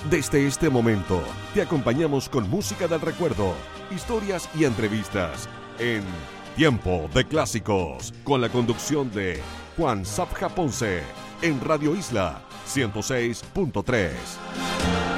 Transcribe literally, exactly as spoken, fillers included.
Desde este momento, te acompañamos con música del recuerdo, historias y entrevistas en Tiempo de Clásicos, con la conducción de Juan Zapja Ponce, en Radio Isla ciento seis punto tres.